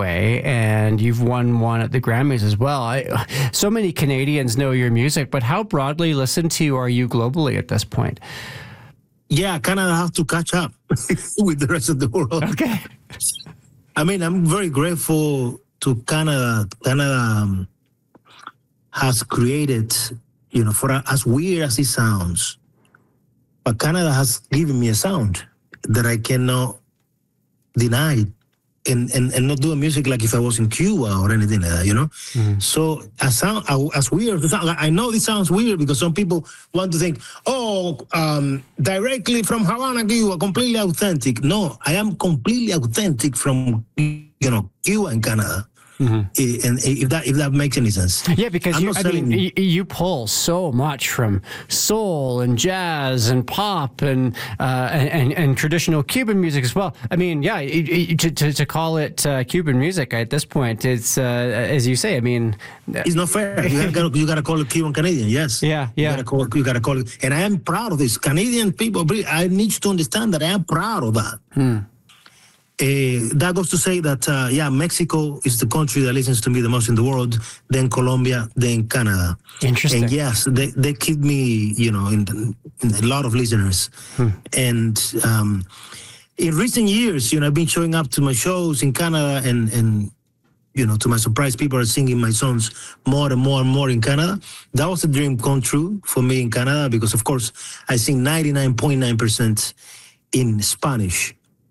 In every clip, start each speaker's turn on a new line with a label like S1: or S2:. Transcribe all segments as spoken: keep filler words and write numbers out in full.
S1: way, and you've won one at the Grammys as well. I, so many Canadians know your music, but how broadly listened to are you globally at this point?
S2: Yeah, Canada has to catch up with the rest of the world.
S1: Okay.
S2: I mean, I'm very grateful to Canada. Canada um, has created, you know, for as weird as it sounds, but Canada has given me a sound that I cannot deny, and, and, and not doing music like if I was in Cuba or anything like that, you know? Mm-hmm. So as, sound, as weird, I know this sounds weird because some people want to think, oh, um, directly from Havana, Cuba, completely authentic. No, I am completely authentic from, you know, Cuba and Canada. Mm-hmm. And if that if that makes any sense.
S1: Yeah, because you, I mean, you, you pull so much from soul and jazz and pop and uh, and, and, and traditional Cuban music as well. I mean, yeah, to to, to call it uh, Cuban music at this point, it's uh, as you say. I mean,
S2: it's not fair. You gotta you gotta call it Cuban Canadian. Yes.
S1: Yeah, yeah.
S2: You gotta call it, you gotta call it. And I am proud of this. Canadian people, I need you to understand that I am proud of that. Hmm. Uh, that goes to say that, uh, yeah, Mexico is the country that listens to me the most in the world, then Colombia, then Canada.
S1: Interesting.
S2: And yes, they, they keep me, you know, in, the, in a lot of listeners. Hmm. And um, in recent years, you know, I've been showing up to my shows in Canada and, and, you know, to my surprise, people are singing my songs more and more and more in Canada. That was a dream come true for me in Canada because, of course, I sing ninety-nine point nine percent in Spanish.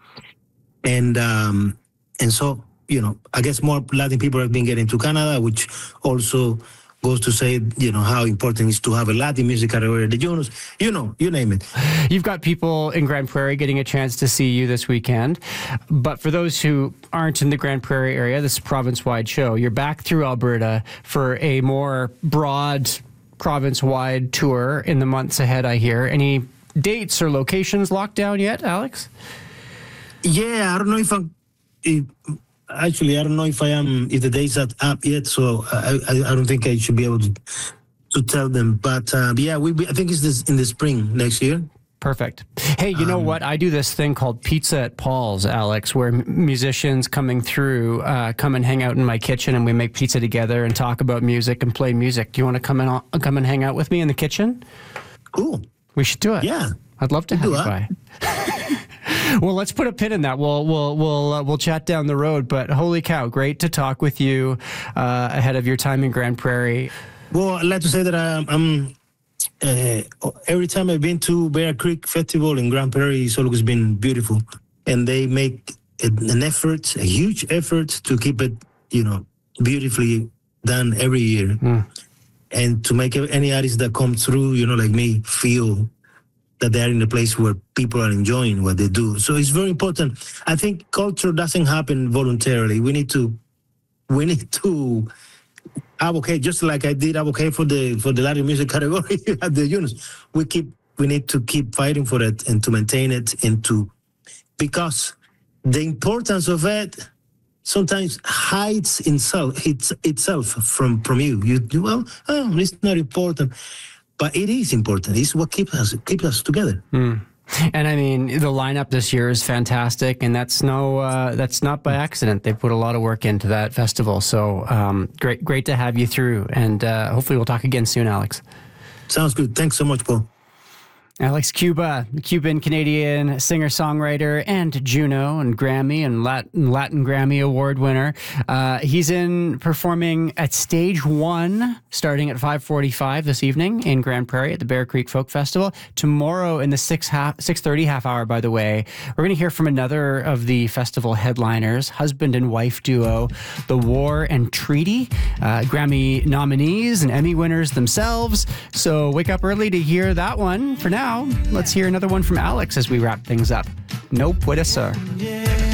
S2: And um, and so, you know, I guess more Latin people have been getting to Canada, which also goes to say, you know, how important it is to have a Latin music category, the Junos, you know, you name it.
S1: You've got people in Grand Prairie getting a chance to see you this weekend. But for those who aren't in the Grand Prairie area, this is a province-wide show. You're back through Alberta for a more broad province-wide tour in the months ahead, I hear. Any dates or locations locked down yet, Alex?
S2: Yeah, I don't know if I'm. If, actually, I don't know if I am. If the dates are up yet, so I, I, I don't think I should be able to to tell them. But uh, yeah, we. I think it's this in the spring next year.
S1: Perfect. Hey, you know um, what? I do this thing called Pizza at Paul's, Alex, where musicians coming through uh, come and hang out in my kitchen, and we make pizza together and talk about music and play music. Do you want to come and come and hang out with me in the kitchen?
S2: Cool.
S1: We should do it.
S2: Yeah,
S1: I'd love to have you by. Well, let's put a pin in that. We'll we'll we'll uh, we'll chat down the road. But holy cow, great to talk with you uh, ahead of your time in Grand Prairie.
S2: Well, I'd like to say that I'm, I'm uh, every time I've been to Bear Creek Festival in Grand Prairie, it's always been beautiful, and they make an effort, a huge effort, to keep it, you know, beautifully done every year, mm. and to make any artist that comes through, you know, like me, feel that they're in a place where people are enjoying what they do. So it's very important. I think culture doesn't happen voluntarily. We need to, we need to advocate, just like I did advocate for the for the Latin music category at the Junos. We keep, we need to keep fighting for it and to maintain it, and to, because the importance of it sometimes hides itself, it's, itself from from you. You, you well, oh, it's not important. But it is important. It's what keeps us keeps us together. Mm.
S1: And I mean, the lineup this year is fantastic, and that's no uh, that's not by accident. They put a lot of work into that festival. So um, great, great to have you through, and uh, hopefully we'll talk again soon, Alex.
S2: Sounds good. Thanks so much, Paul.
S1: Alex Cuba, Cuban-Canadian singer-songwriter and Juno and Grammy and Latin, Latin Grammy Award winner. Uh, he's in performing at Stage One, starting at five forty-five this evening in Grand Prairie at the Bear Creek Folk Festival. Tomorrow in the six half, six thirty half hour, by the way, we're going to hear from another of the festival headliners, husband and wife duo, The War and Treaty, uh, Grammy nominees and Emmy winners themselves. So wake up early to hear that one. For now, let's hear another one from Alex as we wrap things up. No puede ser.